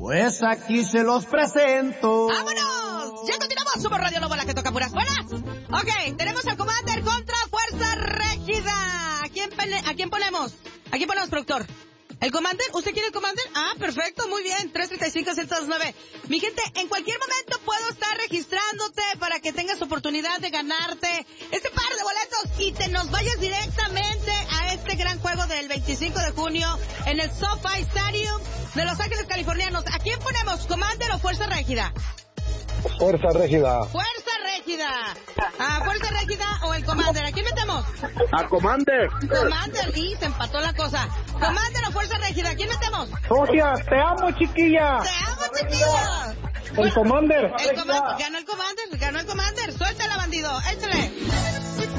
Pues aquí se los presento. ¡Vámonos! Ya continuamos, somos Radio Lobo, la que toca puras buenas. Ok, tenemos al Commander contra Fuerza Régida. ¿A quién ponemos? ¿A quién ponemos, productor? ¿El Commander? ¿Usted quiere el Commander? Ah, perfecto, muy bien. 335-129. Mi gente, en cualquier momento puedo estar registrándote para que tengas oportunidad de ganarte este par de boletos y te nos vayas directamente a este gran juego del 25 de junio en el SoFi Stadium de Los Ángeles Californianos. ¿A quién ponemos, Commander o Fuerza Régida? Fuerza Régida. Fuerza Régida. ¿A Fuerza Régida o el Commander? ¿A quién metemos? A Commander. Commander, y se empató la cosa. ¿Commander o Fuerza Régida? ¿A quién metemos? Socia, te amo, chiquilla. ¡Te amo, chiquilla! El Commander. Ganó el Commander. Suéltala, bandido. Échale.